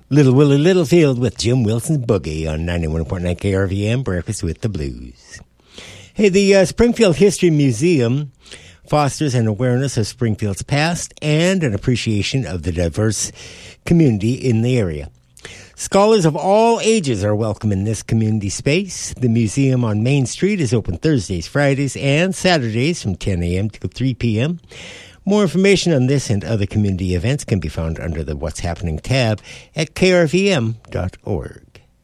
Little Willie Littlefield with Jim Wilson's Boogie on 91.9 KRVM, Breakfast with the Blues. Hey, the Springfield History Museum fosters an awareness of Springfield's past and an appreciation of the diverse community in the area. Scholars of all ages are welcome in this community space. The museum on Main Street is open Thursdays, Fridays, and Saturdays from 10 a.m. to 3 p.m. More information on this and other community events can be found under the What's Happening tab at krvm.org.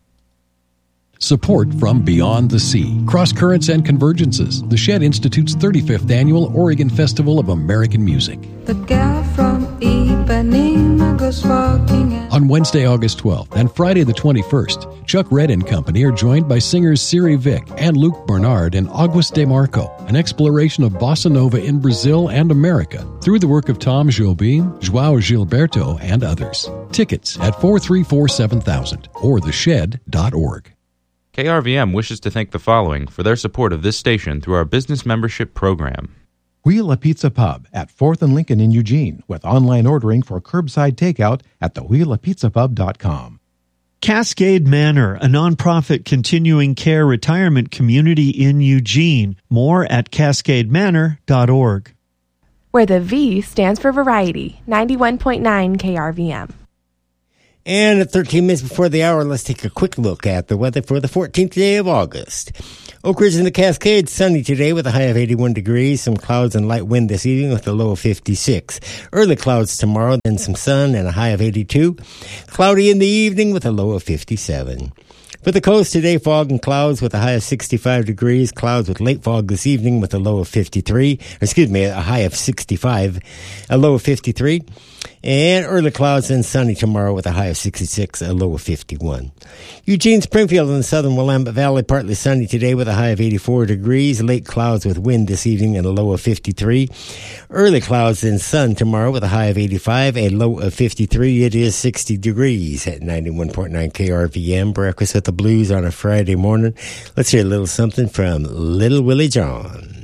Support from Beyond the Sea, Cross Currents and Convergences, the Shed Institute's 35th Annual Oregon Festival of American Music. The girl from Ipanema goes walking. On Wednesday, August 12th and Friday the 21st, Chuck Red and Company are joined by singers Siri Vick and Luke Bernard and August DeMarco, an exploration of bossa nova in Brazil and America through the work of Tom Jobim, João Gilberto, and others. Tickets at 434-7000 or theshed.org. KRVM wishes to thank the following for their support of this station through our business membership program. Wheel a Pizza Pub at 4th and Lincoln in Eugene with online ordering for curbside takeout at thewheelapizzapub.com. Cascade Manor, a nonprofit continuing care retirement community in Eugene. More at cascademanor.org. Where the V stands for variety, 91.9 KRVM. And at 13 minutes before the hour, let's take a quick look at the weather for the 14th day of August. Oak Ridge and the Cascades, sunny today with a high of 81 degrees. Some clouds and light wind this evening with a low of 56. Early clouds tomorrow, then some sun and a high of 82. Cloudy in the evening with a low of 57. For the coast today, fog and clouds with a high of 65 degrees. Clouds with late fog this evening with a low of 53. A high of 65. A low of 53. And early clouds and sunny tomorrow with a high of 66, a low of 51. Eugene, Springfield, and the southern Willamette Valley, partly sunny today with a high of 84 degrees. Late clouds with wind this evening and a low of 53. Early clouds and sun tomorrow with a high of 85, a low of 53. It is 60 degrees at 91.9 KRVM. Breakfast with the Blues on a Friday morning. Let's hear a little something from Little Willie John.